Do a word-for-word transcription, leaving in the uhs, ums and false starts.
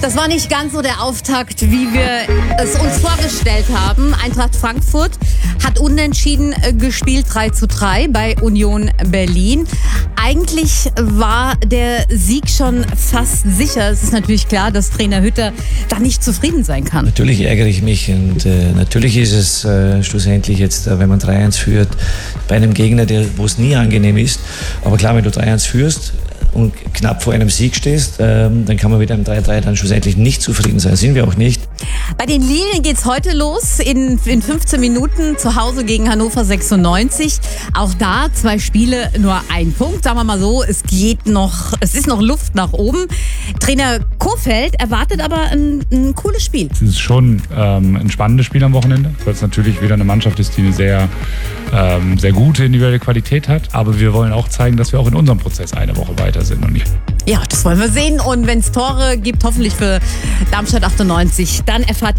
Das war nicht ganz so der Auftakt, wie wir es uns vorgestellt haben. Eintracht Frankfurt hat unentschieden gespielt, drei zu drei bei Union Berlin. Eigentlich war der Sieg schon fast sicher. Es ist natürlich klar, dass Trainer Hütter da nicht zufrieden sein kann. Natürlich ärgere ich mich und äh, natürlich ist es äh, schlussendlich jetzt, äh, wenn man drei eins führt, bei einem Gegner, der, wo es nie angenehm ist. Aber klar, wenn du drei eins führst und knapp vor einem Sieg stehst, ähm, dann kann man mit einem drei drei dann schlussendlich nicht zufrieden sein. Sind wir auch nicht. Bei den Lilien geht's heute los, in, in fünfzehn Minuten zu Hause gegen Hannover sechsundneunzig. Auch da zwei Spiele, nur ein Punkt. Sagen wir mal so, es geht noch, es ist noch Luft nach oben. Trainer Kohfeldt erwartet aber ein, ein cooles Spiel. Es ist schon ähm, ein spannendes Spiel am Wochenende, weil es natürlich wieder eine Mannschaft ist, die eine sehr, ähm, sehr gute individuelle Qualität hat. Aber wir wollen auch zeigen, dass wir auch in unserem Prozess eine Woche weiter sind und nicht. Ja, das wollen wir sehen. Und wenn es Tore gibt, hoffentlich für Darmstadt achtundneunzig, dann erfahrt